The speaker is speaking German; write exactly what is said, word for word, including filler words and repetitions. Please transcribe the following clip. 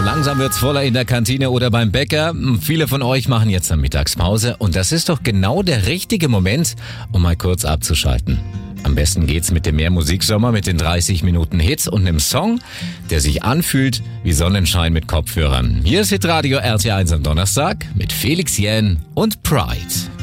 langsam wird's voller in der Kantine oder beim Bäcker. Viele von euch machen jetzt eine Mittagspause und das ist doch genau der richtige Moment, um mal kurz abzuschalten. Am besten geht's mit dem Mehrmusiksommer mit den dreißig Minuten Hits und einem Song, der sich anfühlt wie Sonnenschein mit Kopfhörern. Hier ist Hitradio R T eins am Donnerstag mit Felix Jähn und Pride.